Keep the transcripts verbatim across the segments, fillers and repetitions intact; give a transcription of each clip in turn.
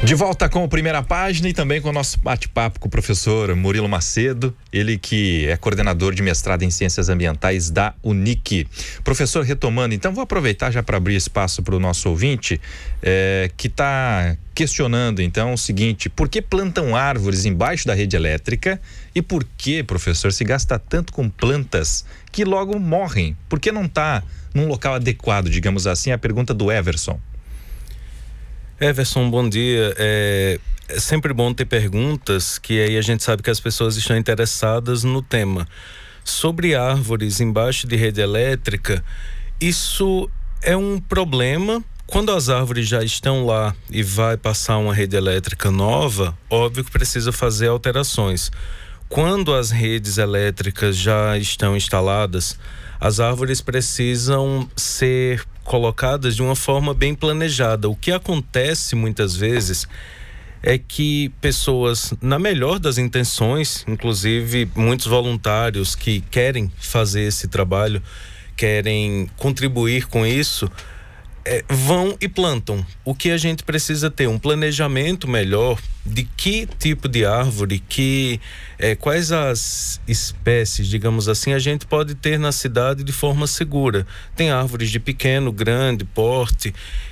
De volta com a Primeira Página e também com o nosso bate-papo com o professor Murilo Macedo, ele que é coordenador de mestrado em Ciências Ambientais da Unic. Professor, retomando, então vou aproveitar já para abrir espaço para o nosso ouvinte é, que está questionando então o seguinte: por que plantam árvores embaixo da rede elétrica e por que, professor, se gasta tanto com plantas que logo morrem? Por que não está num local adequado, digamos assim? A pergunta do Everson. Everson, bom dia. É, é sempre bom ter perguntas, que aí a gente sabe que as pessoas estão interessadas no tema. Sobre árvores embaixo de rede elétrica, isso é um problema. Quando as árvores já estão lá e vai passar uma rede elétrica nova, óbvio que precisa fazer alterações. Quando as redes elétricas já estão instaladas, as árvores precisam ser colocadas de uma forma bem planejada. O que acontece muitas vezes é que pessoas, na melhor das intenções, inclusive muitos voluntários que querem fazer esse trabalho, querem contribuir com isso, É, vão e plantam. O que a gente precisa ter um planejamento melhor de que tipo de árvore, que, é, quais as espécies, digamos assim, a gente pode ter na cidade de forma segura. Tem árvores de pequeno, grande porte,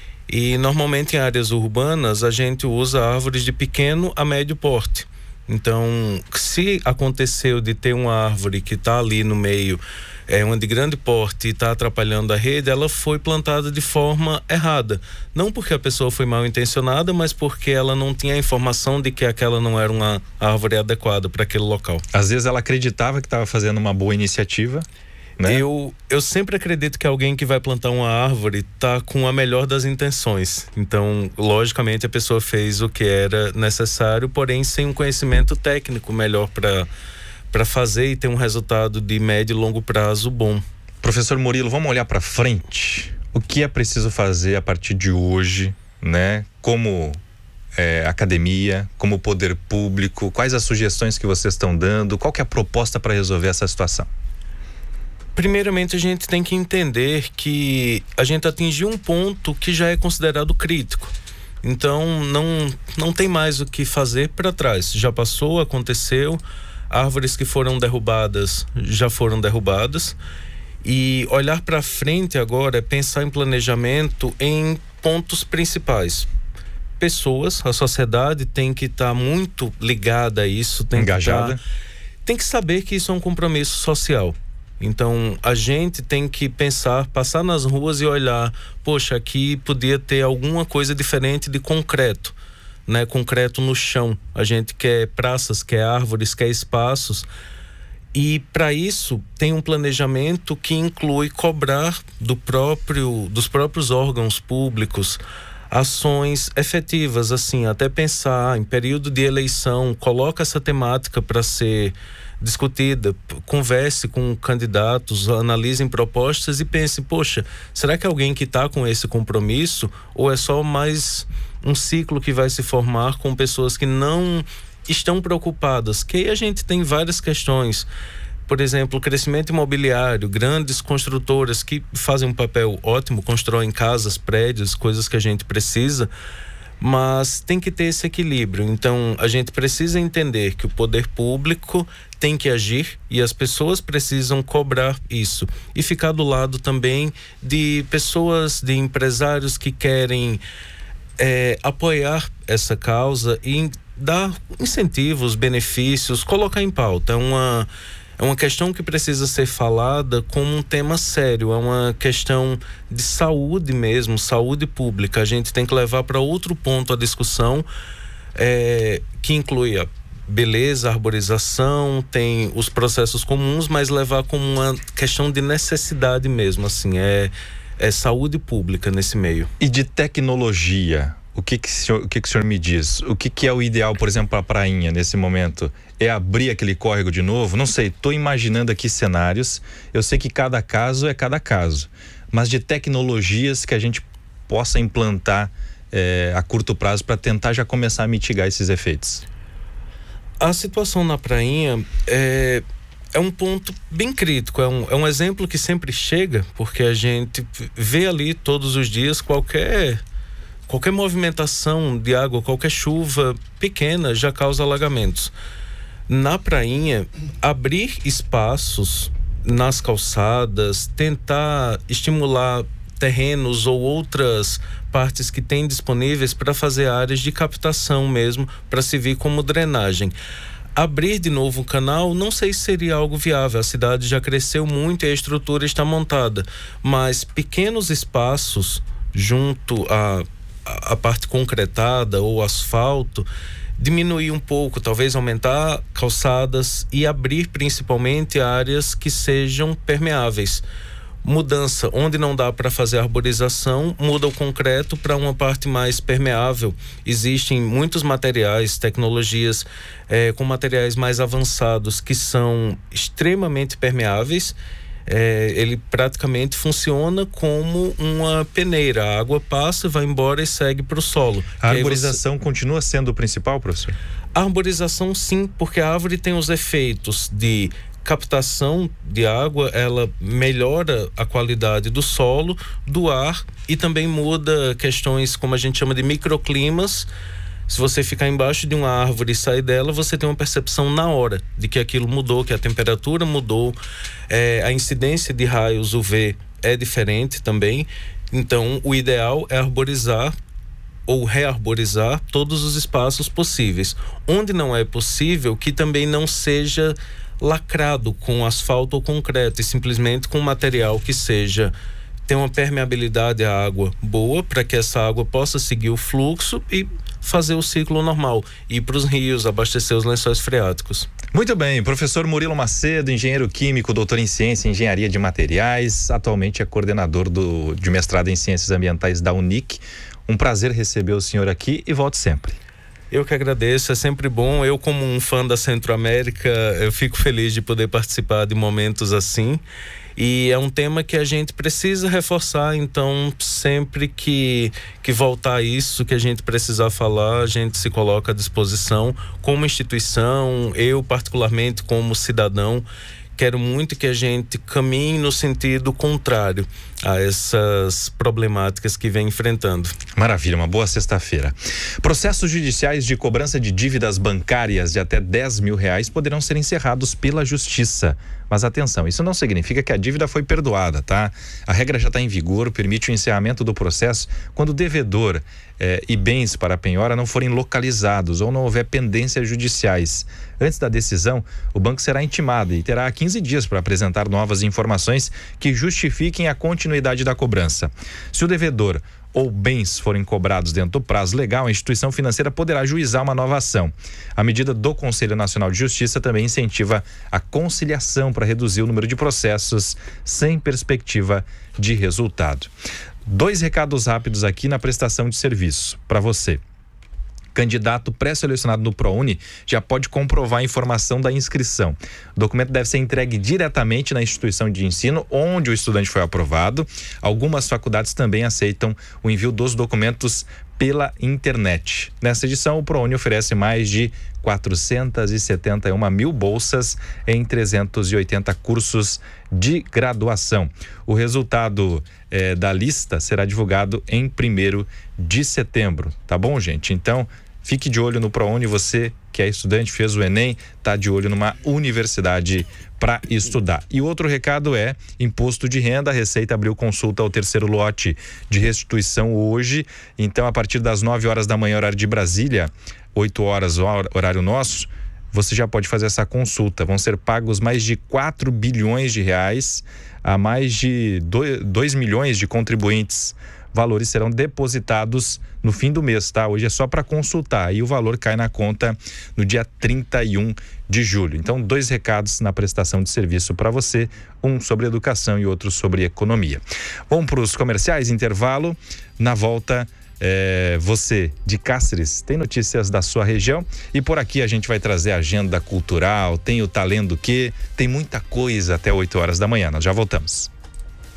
e normalmente em áreas urbanas a gente usa árvores de pequeno a médio porte. Então, se aconteceu de ter uma árvore que está ali no meio, é uma de grande porte e está atrapalhando a rede, ela foi plantada de forma errada. Não porque a pessoa foi mal intencionada, mas porque ela não tinha a informação de que aquela não era uma árvore adequada para aquele local. Às vezes ela acreditava que estava fazendo uma boa iniciativa, né? Eu, eu sempre acredito que alguém que vai plantar uma árvore está com a melhor das intenções. Então, logicamente, a pessoa fez o que era necessário, porém sem um conhecimento técnico melhor para para fazer e ter um resultado de médio e longo prazo bom. Professor Murilo, vamos olhar para frente. O que é preciso fazer a partir de hoje, né? Como é, academia, como poder público, quais as sugestões que vocês estão dando, qual que é a proposta para resolver essa situação? Primeiramente, a gente tem que entender que a gente atingiu um ponto que já é considerado crítico. Então, não, não tem mais o que fazer para trás. Já passou, aconteceu. Árvores que foram derrubadas já foram derrubadas, e olhar para frente agora é pensar em planejamento em pontos principais. Pessoas, a sociedade tem que estar tá muito ligada a isso, tem engajada, que tá, tem que saber que isso é um compromisso social. Então a gente tem que pensar, passar nas ruas e olhar, poxa, aqui podia ter alguma coisa diferente de concreto. Né, concreto no chão. A gente quer praças, quer árvores, quer espaços, e para isso tem um planejamento que inclui cobrar do próprio, dos próprios órgãos públicos ações efetivas, assim, até pensar em período de eleição, coloca essa temática para ser discutida, converse com candidatos, analisem propostas e pense, poxa, será que alguém que está com esse compromisso, ou é só mais um ciclo que vai se formar com pessoas que não estão preocupadas? Que aí a gente tem várias questões, por exemplo, crescimento imobiliário, grandes construtoras que fazem um papel ótimo, constroem casas, prédios, coisas que a gente precisa, mas tem que ter esse equilíbrio. Então a gente precisa entender que o poder público tem que agir e as pessoas precisam cobrar isso, e ficar do lado também de pessoas, de empresários que querem é, apoiar essa causa e dar incentivos, benefícios, colocar em pauta. É uma É uma questão que precisa ser falada como um tema sério, é uma questão de saúde mesmo, saúde pública. A gente tem que levar para outro ponto a discussão, é, que inclui a beleza, a arborização, tem os processos comuns, mas levar como uma questão de necessidade mesmo, assim, é, é saúde pública nesse meio. E de tecnologia? O que que, senhor, o que que o senhor me diz? O que que é o ideal, por exemplo, para a prainha nesse momento? É abrir aquele córrego de novo? Não sei, estou imaginando aqui cenários. Eu sei que cada caso é cada caso, mas de tecnologias que a gente possa implantar é, a curto prazo para tentar já começar a mitigar esses efeitos. A situação na prainha é, é um ponto bem crítico, é um, é um exemplo que sempre chega, porque a gente vê ali todos os dias qualquer qualquer movimentação de água, qualquer chuva pequena já causa alagamentos. Na prainha, abrir espaços nas calçadas, tentar estimular terrenos ou outras partes que tem disponíveis para fazer áreas de captação mesmo, para servir como drenagem. Abrir de novo o canal, não sei se seria algo viável. A cidade já cresceu muito e a estrutura está montada, mas pequenos espaços junto à, à parte concretada ou asfalto, diminuir um pouco, talvez aumentar calçadas e abrir principalmente áreas que sejam permeáveis. Mudança, onde não dá para fazer arborização, muda o concreto para uma parte mais permeável. Existem muitos materiais, tecnologias é, com materiais mais avançados que são extremamente permeáveis. É, ele praticamente funciona como uma peneira. A água passa, vai embora e segue para o solo. A arborização você... continua sendo o principal, professor? A arborização, sim, porque a árvore tem os efeitos de captação de água, ela melhora a qualidade do solo, do ar e também muda questões como a gente chama de microclimas. Se você ficar embaixo de uma árvore e sair dela, você tem uma percepção na hora de que aquilo mudou, que a temperatura mudou, é, a incidência de raios U V é diferente também. Então, o ideal é arborizar ou rearborizar todos os espaços possíveis. Onde não é possível, que também não seja lacrado com asfalto ou concreto, e simplesmente com material que seja tem uma permeabilidade à água boa, para que essa água possa seguir o fluxo e fazer o ciclo normal, ir para os rios, abastecer os lençóis freáticos. Muito bem, professor Murilo Macedo, engenheiro químico, doutor em ciência e engenharia de materiais, atualmente é coordenador do, de mestrado em ciências ambientais da UNIC. Um prazer receber o senhor aqui e volte sempre. Eu que agradeço, é sempre bom. Eu, como um fã da Centro-América, eu fico feliz de poder participar de momentos assim. E é um tema que a gente precisa reforçar, então sempre que, que voltar a isso, que a gente precisar falar, a gente se coloca à disposição como instituição, eu particularmente como cidadão. Quero muito que a gente caminhe no sentido contrário a essas problemáticas que vem enfrentando. Maravilha, uma boa sexta-feira. Processos judiciais de cobrança de dívidas bancárias de até dez mil reais poderão ser encerrados pela Justiça. Mas atenção, isso não significa que a dívida foi perdoada, tá? A regra já está em vigor, permite o encerramento do processo quando o devedor eh, e bens para a penhora não forem localizados ou não houver pendências judiciais. Antes da decisão, o banco será intimado e terá quinze dias para apresentar novas informações que justifiquem a continuidade da cobrança. Se o devedor ou bens forem cobrados dentro do prazo legal, a instituição financeira poderá ajuizar uma nova ação. A medida do Conselho Nacional de Justiça também incentiva a conciliação para reduzir o número de processos sem perspectiva de resultado. Dois recados rápidos aqui na prestação de serviço para você. Candidato pré-selecionado no ProUni já pode comprovar a informação da inscrição. O documento deve ser entregue diretamente na instituição de ensino onde o estudante foi aprovado. Algumas faculdades também aceitam o envio dos documentos pela internet. Nessa edição, o ProUni oferece mais de quatrocentas e setenta e uma mil bolsas em trezentos e oitenta cursos de graduação. O resultado eh, da lista será divulgado em primeiro de setembro, tá bom, gente? Então, fique de olho no ProUni, você que é estudante, fez o Enem, tá de olho numa universidade para estudar. E outro recado é imposto de renda. A Receita abriu consulta ao terceiro lote de restituição hoje. Então, a partir das nove horas da manhã, horário de Brasília, oito horas, horário nosso, você já pode fazer essa consulta. Vão ser pagos mais de quatro bilhões de reais a mais de dois milhões de contribuintes. Valores serão depositados no fim do mês, tá? Hoje é só para consultar e o valor cai na conta no dia trinta e um de julho. Então, dois recados na prestação de serviço para você, um sobre educação e outro sobre economia. Vamos para os comerciais, intervalo. Na volta, é, você de Cáceres tem notícias da sua região e por aqui a gente vai trazer a agenda cultural, tem o Tá Lendo o Quê? Tem muita coisa até oito horas da manhã. Nós já voltamos.